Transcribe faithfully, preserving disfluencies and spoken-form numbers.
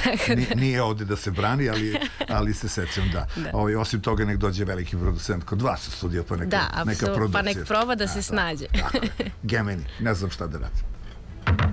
Nije ovde da se brani, ali se sećam da. Osim toga nek dođe veliki producent kod vas u studiju, pa neka producira. Da, pa nek proba da se snađe. Gemini, ne znam šta da radim.